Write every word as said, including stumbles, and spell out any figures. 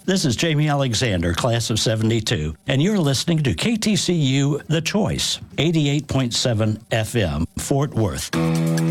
This is Jamie Alexander, class of seventy-two, and you're listening to K T C U The Choice, eighty-eight point seven F M, Fort Worth.